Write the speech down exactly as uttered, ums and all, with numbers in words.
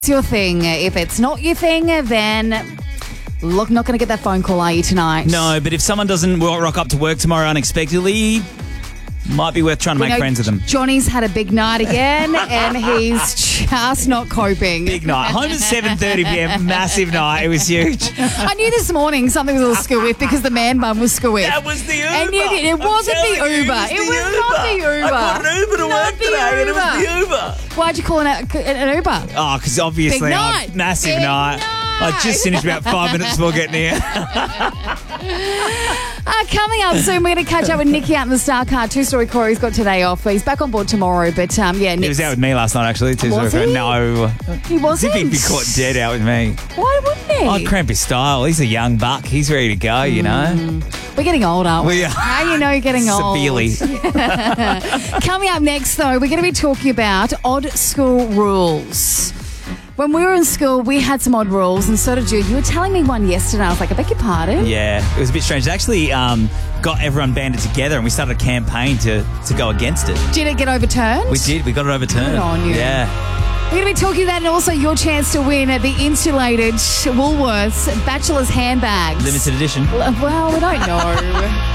It's your thing. If it's not your thing, then look, not going to get that phone call, are you, tonight? No, but if someone doesn't rock up to work tomorrow unexpectedly, might be worth trying to We make know friends with them. Johnny's had a big night again, and he's just not coping. Big night. Home at seven thirty p.m. Massive night. It was huge. I knew this morning something was a little skewiff because the man bum was skewiff. That was the Uber. And you did. It I'm wasn't the telling you, Uber. It was, It the was Uber. not the Uber. I called an Uber to Not work the today, and it was Uber. the Uber. Why'd you call an, an Uber? Oh, because obviously, Big I'm- night. massive Big night. night. I just finished about five minutes before getting here. Uh, coming up soon, we're going to catch up with Nicky out in the Star Car. Two-story Corey's got today off. He's back on board tomorrow, but um, yeah, He Nick's, was out with me last night, actually. Too, Was so he? No. he wasn't. He'd be caught dead out with me. Why wouldn't he? I'd cramp his style. He's a young buck. He's ready to go, you know. We're getting old, aren't we? We are. How you know you're getting old? Severely. Coming up next, though, we're going to be talking about odd school rules. When we were in school, we had some odd rules, and so did you. You were telling me one yesterday. I was like, I beg your pardon? Yeah, it was a bit strange. It actually um, got everyone banded together, and we started a campaign to, to go against it. Did it get overturned? We did. We got it overturned. Good on you. Yeah. We're going to be talking about, and also your chance to win the insulated Woolworths Bachelor's handbags. Limited edition. Well, we don't know.